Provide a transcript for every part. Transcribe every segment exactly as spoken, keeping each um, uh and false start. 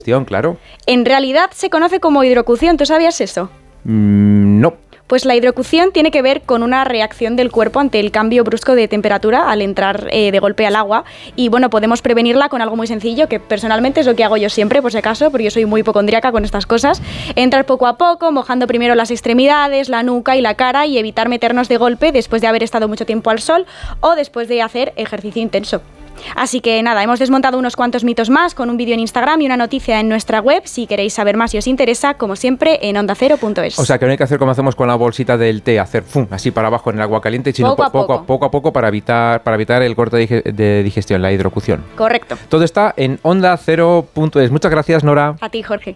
Claro. En realidad se conoce como hidrocución, ¿tú sabías eso? Mm, no. Pues la hidrocución tiene que ver con una reacción del cuerpo ante el cambio brusco de temperatura al entrar eh, de golpe al agua. Y bueno, podemos prevenirla con algo muy sencillo, que personalmente es lo que hago yo siempre, por si acaso, porque yo soy muy hipocondríaca con estas cosas. Entrar poco a poco, mojando primero las extremidades, la nuca y la cara, y evitar meternos de golpe después de haber estado mucho tiempo al sol o después de hacer ejercicio intenso. Así que nada, hemos desmontado unos cuantos mitos más con un vídeo en Instagram y una noticia en nuestra web. Si queréis saber más y os interesa, como siempre, en onda cero punto es. O sea, que no hay que hacer como hacemos con la bolsita del té, hacer fum, así para abajo en el agua caliente, sino poco a poco, poco. A, poco a poco para evitar, para evitar el corte de digestión, la hidrocución. Correcto. Todo está en onda cero punto es. Muchas gracias, Nora. A ti, Jorge.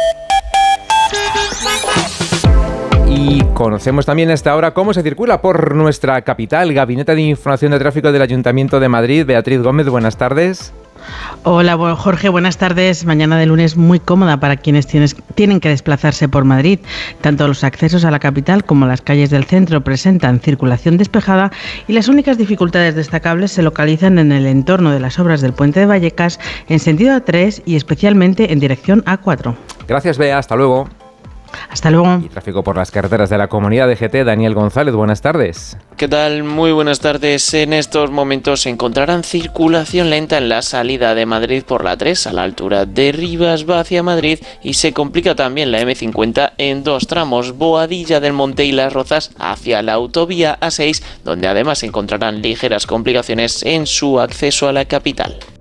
Y conocemos también a esta hora cómo se circula por nuestra capital. Gabinete de Información de Tráfico del Ayuntamiento de Madrid. Beatriz Gómez, buenas tardes. Hola, Jorge, buenas tardes. Mañana de lunes muy cómoda para quienes tienes, tienen que desplazarse por Madrid. Tanto los accesos a la capital como las calles del centro presentan circulación despejada y las únicas dificultades destacables se localizan en el entorno de las obras del Puente de Vallecas en sentido A tres y especialmente en dirección A cuatro. Gracias, Bea. Hasta luego. Hasta luego. Y tráfico por las carreteras de la Comunidad de G T. Daniel González, buenas tardes. ¿Qué tal? Muy buenas tardes. En estos momentos se encontrarán circulación lenta en la salida de Madrid por la tres a la altura de Rivas va hacia Madrid y se complica también la eme cincuenta en dos tramos, Boadilla del Monte y Las Rozas hacia la autovía A seis, donde además se encontrarán ligeras complicaciones en su acceso a la capital.